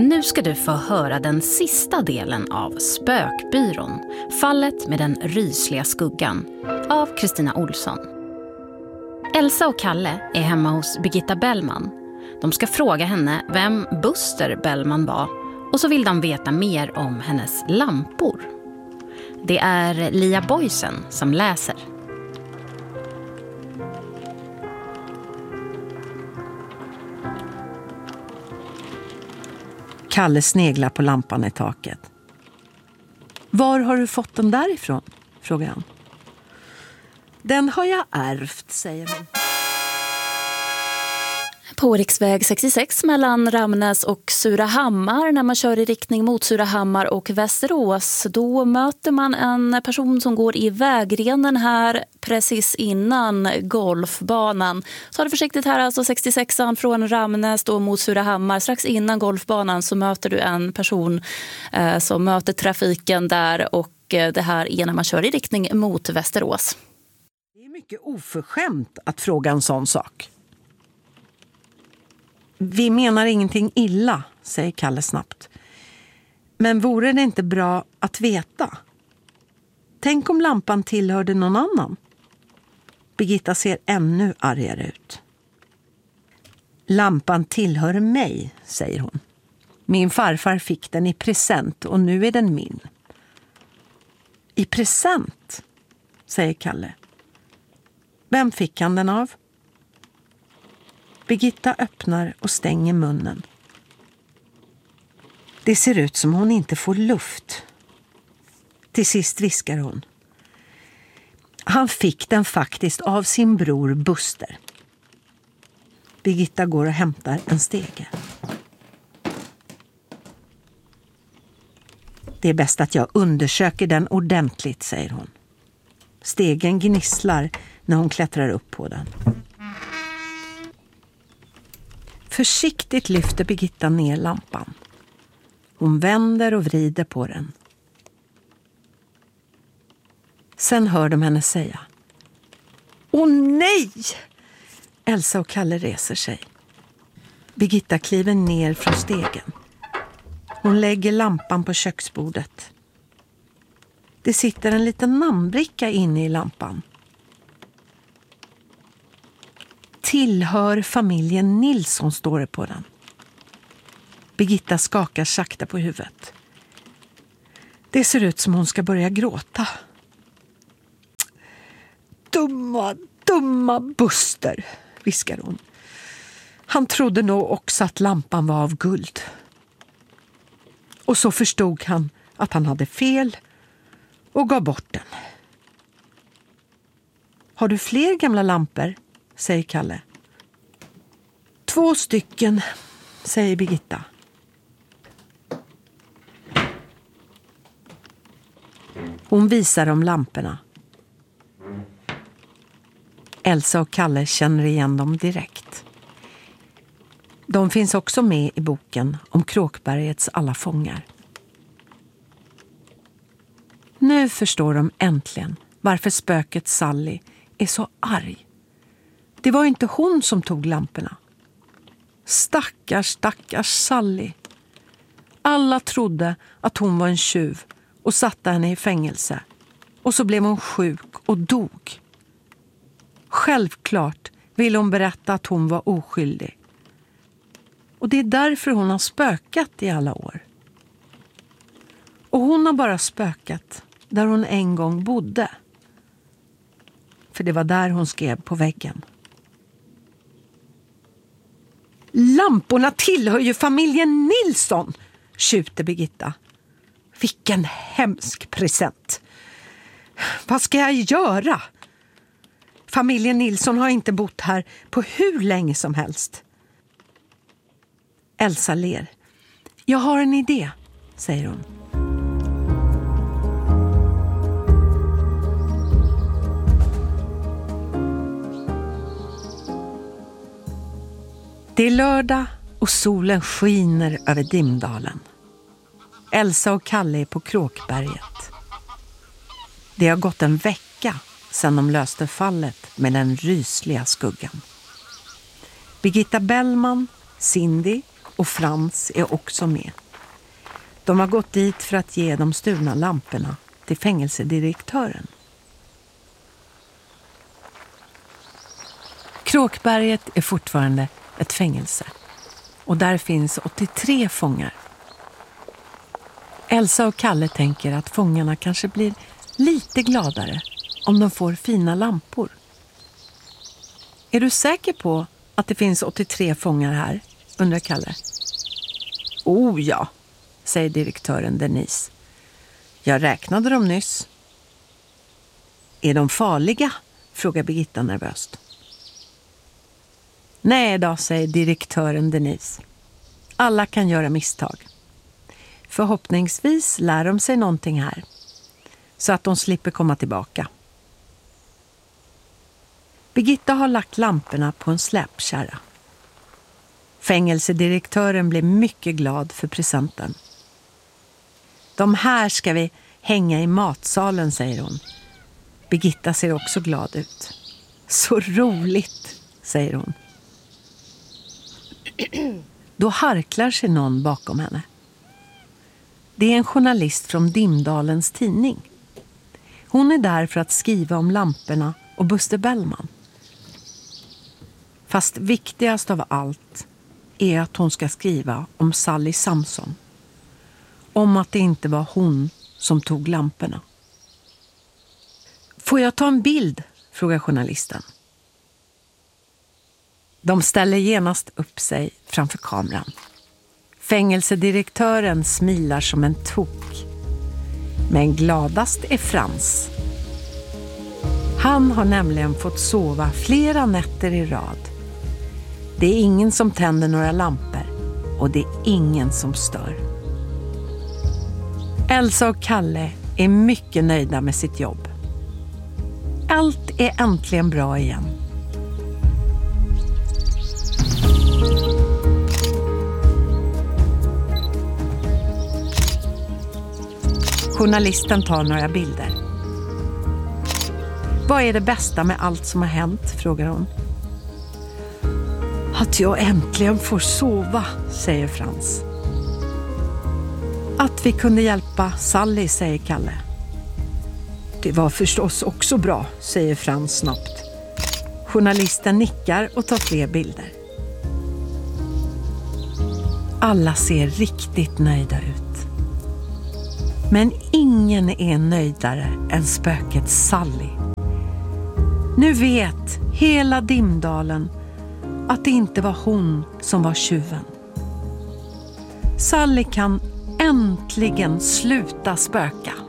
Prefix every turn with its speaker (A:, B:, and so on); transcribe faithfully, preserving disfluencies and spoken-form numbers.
A: Nu ska du få höra den sista delen av Spökbyrån, fallet med den rysliga skuggan, av Kristina Olsson. Elsa och Kalle är hemma hos Birgitta Bellman. De ska fråga henne vem Buster Bellman var, och så vill de veta mer om hennes lampor. Det är Lia Boysen som läser.
B: Kalle sneglar på lampan i taket. Var har du fått den därifrån? Frågar han. Den har jag ärvt, säger hon.
C: På riksväg sextiosex mellan Ramnäs och Surahammar, när man kör i riktning mot Surahammar och Västerås, då möter man en person som går i vägrenen här precis innan golfbanan. Så har det försiktigt här, alltså sextiosexan från Ramnäs då mot Surahammar. Strax innan golfbanan så möter du en person eh, som möter trafiken där, och eh, det här är när man kör i riktning mot Västerås.
B: Det är mycket oförskämt att fråga en sån sak. Vi menar ingenting illa, säger Kalle snabbt. Men vore det inte bra att veta? Tänk om lampan tillhörde någon annan? Birgitta ser ännu argare ut. Lampan tillhör mig, säger hon. Min farfar fick den i present och nu är den min. I present, säger Kalle. Vem fick han den av? Birgitta öppnar och stänger munnen. Det ser ut som hon inte får luft. Till sist viskar hon. Han fick den faktiskt av sin bror Buster. Birgitta går och hämtar en stege. Det är bäst att jag undersöker den ordentligt, säger hon. Stegen gnisslar när hon klättrar upp på den. Försiktigt lyfter Birgitta ner lampan. Hon vänder och vrider på den. Sen hör de henne säga: Åh nej! Elsa och Kalle reser sig. Birgitta kliver ner från stegen. Hon lägger lampan på köksbordet. Det sitter en liten namnbricka inne i lampan. Tillhör familjen Nilsson, står det på den. Birgitta skakar sakta på huvudet. Det ser ut som hon ska börja gråta. Dumma, dumma Buster, viskar hon. Han trodde nog också att lampan var av guld. Och så förstod han att han hade fel och gav bort den. Har du fler gamla lampor? Säger Kalle. Två stycken, säger Birgitta. Hon visar dem lamporna. Elsa och Kalle känner igen dem direkt. De finns också med i boken om Kråkbergets alla fångar. Nu förstår de äntligen varför spöket Sally är så arg. Det var inte hon som tog lamporna. Stackars, stackars Sally. Alla trodde att hon var en tjuv och satte henne i fängelse. Och så blev hon sjuk och dog. Självklart ville hon berätta att hon var oskyldig. Och det är därför hon har spökat i alla år. Och hon har bara spökat där hon en gång bodde. För det var där hon skrev på väggen. Lamporna tillhör ju familjen Nilsson, tjuter Birgitta. Vilken hemsk present. Vad ska jag göra? Familjen Nilsson har inte bott här på hur länge som helst. Elsa ler. Jag har en idé, säger hon. Det är lördag och solen skiner över Dimdalen. Elsa och Kalle är på Kråkberget. Det har gått en vecka sedan de löste fallet med den rysliga skuggan. Birgitta Bellman, Cindy och Frans är också med. De har gått dit för att ge de stulna lamporna till fängelsedirektören. Kråkberget är fortfarande ett fängelse och där finns åttiotre fångar. Elsa och Kalle tänker att fångarna kanske blir lite gladare om de får fina lampor. Är du säker på att det finns åttiotre fångar här? Undrar Kalle. Oh ja, säger direktören Denise. Jag räknade dem nyss. Är de farliga? Frågar Birgitta nervöst. Nej då, säger direktören Denise. Alla kan göra misstag. Förhoppningsvis lär de sig någonting här, så att de slipper komma tillbaka. Birgitta har lagt lamporna på en släpkärra. Fängelsedirektören blir mycket glad för presenten. De här ska vi hänga i matsalen, säger hon. Birgitta ser också glad ut. Så roligt, säger hon. Då harklar sig någon bakom henne. Det är en journalist från Dimdalens tidning. Hon är där för att skriva om lamporna och Buster Bellman. Fast viktigast av allt är att hon ska skriva om Sally Samson. Om att det inte var hon som tog lamporna. Får jag ta en bild? Frågar journalisten. De ställer genast upp sig framför kameran. Fängelsedirektören smilar som en tok. Men gladast är Frans. Han har nämligen fått sova flera nätter i rad. Det är ingen som tänder några lampor och det är ingen som stör. Elsa och Kalle är mycket nöjda med sitt jobb. Allt är äntligen bra igen. Journalisten tar några bilder. Vad är det bästa med allt som har hänt, frågar hon. Att jag äntligen får sova, säger Frans. Att vi kunde hjälpa Sally, säger Kalle. Det var förstås också bra, säger Frans snabbt. Journalisten nickar och tar fler bilder. Alla ser riktigt nöjda ut. Men ingen är nöjdare än spöket Sally. Nu vet hela Dimdalen att det inte var hon som var tjuven. Sally kan äntligen sluta spöka.